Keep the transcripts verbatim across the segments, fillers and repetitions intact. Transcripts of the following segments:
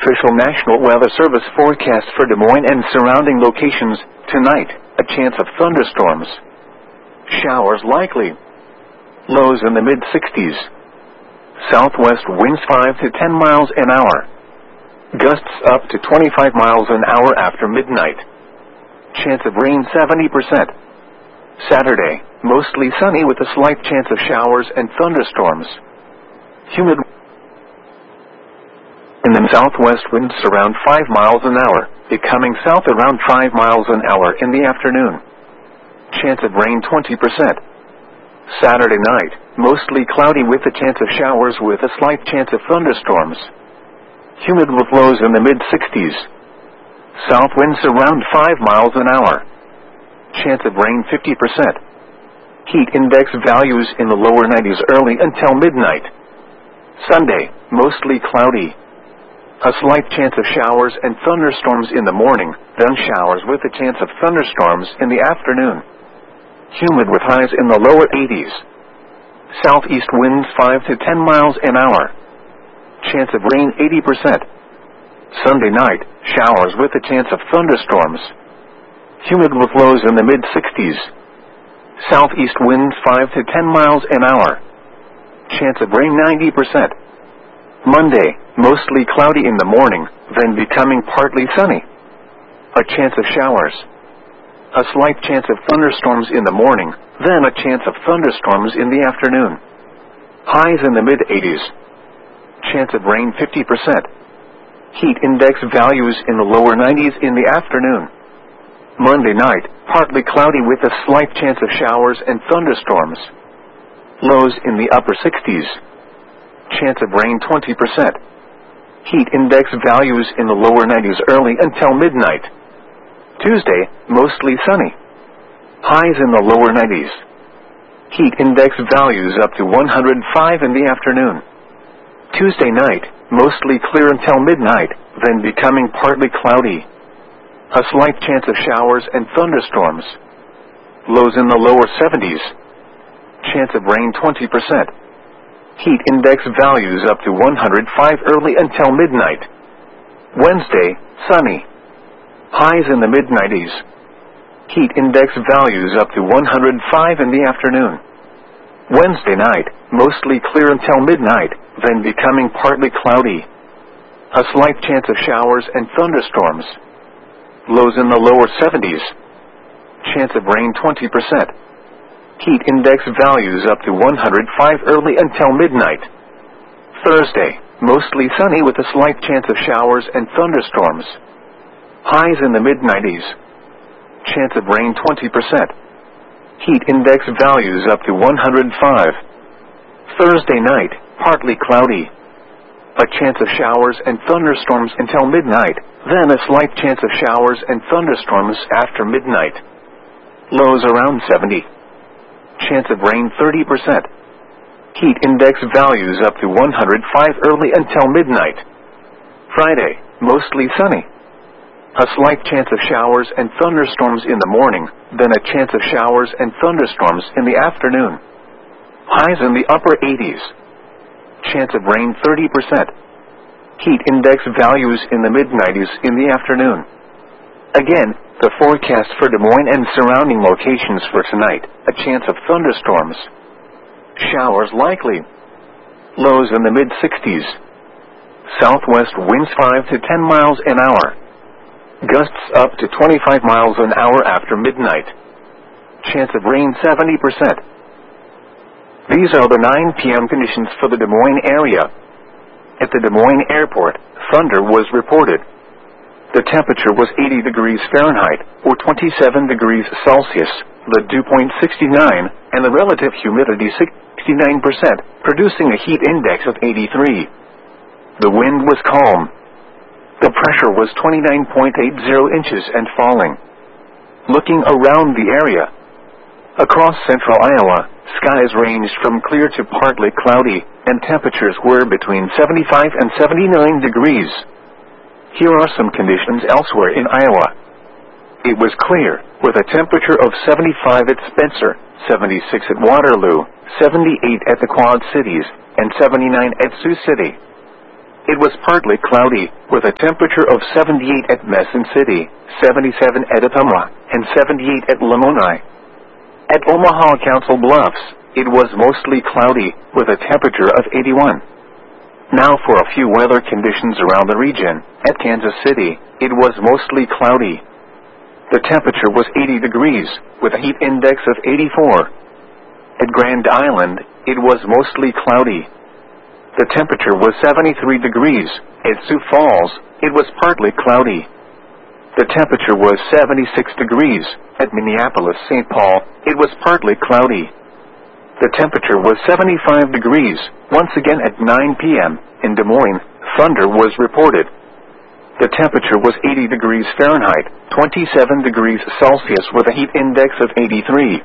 official National Weather Service forecast for Des Moines and surrounding locations. Tonight, a chance of thunderstorms. Showers likely. Lows in the mid sixties. Southwest winds five to ten miles an hour. Gusts up to twenty-five miles an hour after midnight. Chance of rain seventy percent. Saturday, mostly sunny with a slight chance of showers and thunderstorms. Humid. In the southwest winds around five miles an hour, becoming south around five miles an hour in the afternoon. Chance of rain twenty percent. Saturday night, mostly cloudy with a chance of showers with a slight chance of thunderstorms. Humid with lows in the mid sixties. South winds around five miles an hour. Chance of rain fifty percent. Heat index values in the lower nineties early until midnight. Sunday, mostly cloudy. A slight chance of showers and thunderstorms in the morning, then showers with a chance of thunderstorms in the afternoon. Humid with highs in the lower eighties. Southeast winds five to ten miles an hour. Chance of rain eighty percent. Sunday night, showers with a chance of thunderstorms. Humid with lows in the mid sixties. Southeast winds five to ten miles an hour. Chance of rain ninety percent. Monday, mostly cloudy in the morning, then becoming partly sunny. A chance of showers. A slight chance of thunderstorms in the morning, then a chance of thunderstorms in the afternoon. Highs in the mid eighties. Chance of rain fifty percent. Heat index values in the lower nineties in the afternoon. Monday night, partly cloudy with a slight chance of showers and thunderstorms. Lows in the upper sixties. Chance of rain twenty percent. Heat index values in the lower nineties early until midnight. Tuesday, mostly sunny. Highs in the lower nineties. Heat index values up to one hundred five in the afternoon. Tuesday night, mostly clear until midnight, then becoming partly cloudy. A slight chance of showers and thunderstorms. Lows in the lower seventies. Chance of rain twenty percent. Heat index values up to one hundred five early until midnight. Wednesday, sunny. Highs in the mid nineties. Heat index values up to one hundred five in the afternoon. Wednesday night, mostly clear until midnight, then becoming partly cloudy. A slight chance of showers and thunderstorms. Lows in the lower seventies. Chance of rain twenty percent. Heat index values up to one hundred five early until midnight. Thursday, mostly sunny with a slight chance of showers and thunderstorms. Highs in the mid nineties. Chance of rain twenty percent. Heat index values up to one hundred five. Thursday night, partly cloudy. A chance of showers and thunderstorms until midnight, then a slight chance of showers and thunderstorms after midnight. Lows around seventy. Chance of rain thirty percent. Heat index values up to one hundred five early until midnight. Friday, mostly sunny. A slight chance of showers and thunderstorms in the morning, then a chance of showers and thunderstorms in the afternoon. Highs in the upper eighties. Chance of rain thirty percent. Heat index values in the mid nineties in the afternoon. Again, the forecast for Des Moines and surrounding locations for tonight, a chance of thunderstorms. Showers likely. Lows in the mid sixties. Southwest winds five to ten miles an hour. Gusts up to twenty-five miles an hour after midnight. Chance of rain seventy percent. These are the nine p m conditions for the Des Moines area. At the Des Moines airport, thunder was reported. The temperature was eighty degrees Fahrenheit, or twenty-seven degrees Celsius, the dew point sixty-nine, and the relative humidity sixty-nine percent, producing a heat index of eighty-three. The wind was calm. The pressure was twenty-nine point eight zero inches and falling. Looking around the area, across central Iowa, skies ranged from clear to partly cloudy, and temperatures were between seventy-five and seventy-nine degrees. Here are some conditions elsewhere in Iowa. It was clear, with a temperature of seventy-five at Spencer, seventy-six at Waterloo, seventy-eight at the Quad Cities, and seventy-nine at Sioux City. it was partly cloudy, with a temperature of seventy-eight at Mason City, seventy-seven at Ottumwa, and seventy-eight at Lamoni. At Omaha Council Bluffs, it was mostly cloudy, with a temperature of eighty-one. Now for a few weather conditions around the region. At Kansas City, it was mostly cloudy. The temperature was eighty degrees, with a heat index of eighty-four. At Grand Island, it was mostly cloudy. The temperature was seventy-three degrees. At Sioux Falls, it was partly cloudy. The temperature was seventy-six degrees. At Minneapolis, Saint Paul, it was partly cloudy. The temperature was seventy-five degrees. Once again at nine p m in Des Moines, thunder was reported. The temperature was eighty degrees Fahrenheit, twenty-seven degrees Celsius with a heat index of eighty-three.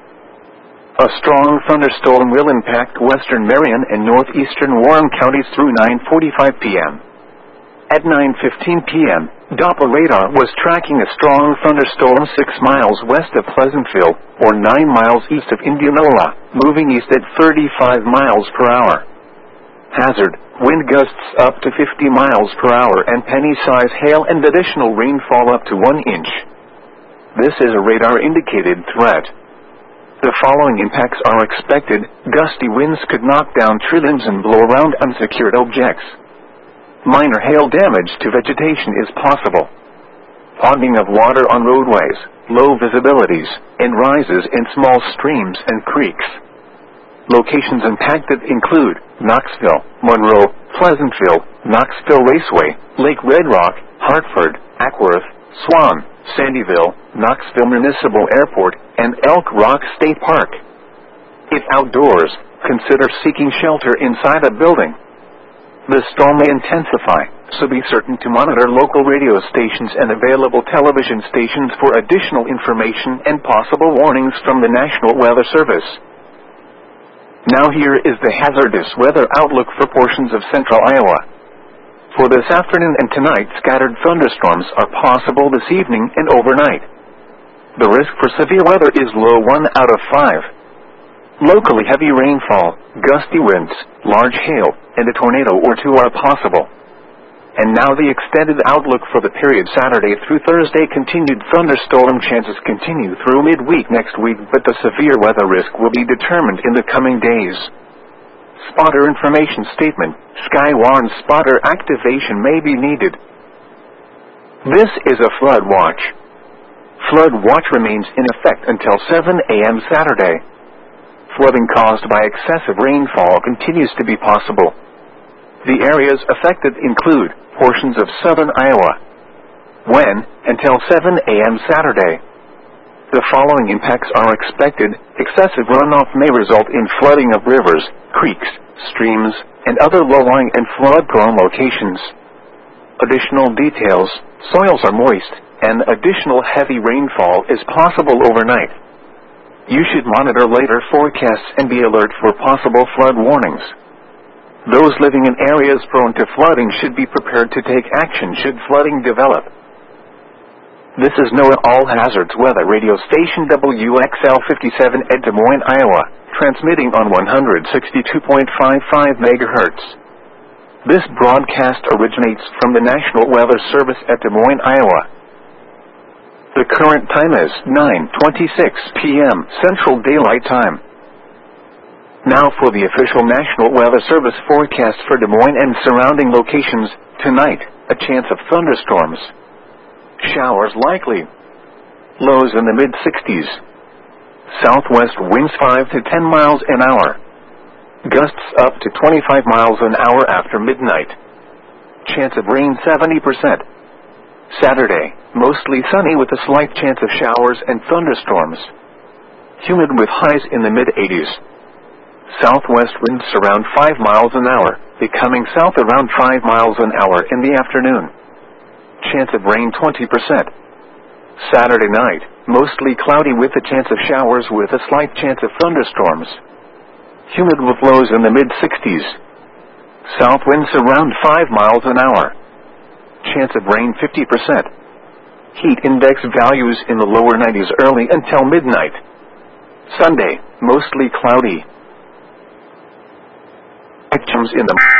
A strong thunderstorm will impact western Marion and northeastern Warren counties through nine forty-five p m At nine fifteen p m, Doppler radar was tracking a strong thunderstorm six miles west of Pleasantville, or nine miles east of Indianola, moving east at thirty-five miles per hour. Hazard, wind gusts up to fifty miles per hour and penny-size hail and additional rainfall up to one inch. This is a radar-indicated threat. The following impacts are expected. Gusty winds could knock down tree limbs and blow around unsecured objects. Minor hail damage to vegetation is possible. Ponding of water on roadways, low visibilities, and rises in small streams and creeks. Locations impacted include Knoxville, Monroe, Pleasantville, Knoxville Raceway, Lake Red Rock, Hartford, Ackworth, Swan, Sandyville, Knoxville Municipal Airport, and Elk Rock State Park. If outdoors, consider seeking shelter inside a building. The storm may intensify, so be certain to monitor local radio stations and available television stations for additional information and possible warnings from the National Weather Service. Now here is the hazardous weather outlook for portions of central Iowa. For this afternoon and tonight, scattered thunderstorms are possible this evening and overnight. The risk for severe weather is low one out of five. Locally heavy rainfall, gusty winds, large hail, and a tornado or two are possible. And now the extended outlook for the period Saturday through Thursday. Continued thunderstorm chances continue through midweek next week, but the severe weather risk will be determined in the coming days. Spotter information statement. Skywarn spotter activation may be needed. This is a flood watch. Flood watch remains in effect until seven a m Saturday. Flooding caused by excessive rainfall continues to be possible. The areas affected include portions of southern Iowa. When, until seven a m Saturday. The following impacts are expected. Excessive runoff may result in flooding of rivers, creeks, streams, and other low-lying and flood-prone locations. Additional details: soils are moist, and additional heavy rainfall is possible overnight. You should monitor later forecasts and be alert for possible flood warnings. Those living in areas prone to flooding should be prepared to take action should flooding develop. This is NOAA All Hazards Weather Radio Station W X L fifty-seven at Des Moines, Iowa, transmitting on one hundred sixty-two point five five megahertz. This broadcast originates from the National Weather Service at Des Moines, Iowa. The current time is nine twenty-six p m Central Daylight Time. Now for the official National Weather Service forecast for Des Moines and surrounding locations. Tonight, a chance of thunderstorms. Showers likely. Lows in the mid sixties. Southwest winds five to ten miles an hour. Gusts up to twenty-five miles an hour after midnight. Chance of rain seventy percent. Saturday, mostly sunny with a slight chance of showers and thunderstorms. Humid with highs in the mid eighties. Southwest winds around five miles an hour, becoming south around five miles an hour in the afternoon. Chance of rain twenty percent. Saturday night, mostly cloudy with a chance of showers with a slight chance of thunderstorms. Humid with lows in the mid sixties. South winds around five miles an hour. Chance of rain fifty percent. Heat index values in the lower nineties early until midnight. Sunday, mostly cloudy. Actions in the